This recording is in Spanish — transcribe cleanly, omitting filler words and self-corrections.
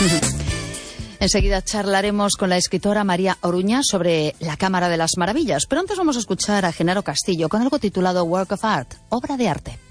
Enseguida charlaremos con la escritora María Oruña sobre la Cámara de las Maravillas, pero antes vamos a escuchar a Genaro Castillo con algo titulado Work of Art, obra de arte.